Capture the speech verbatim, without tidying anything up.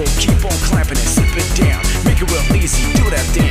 Keep on clamping it, slip it down. Make it real easy, do that thing.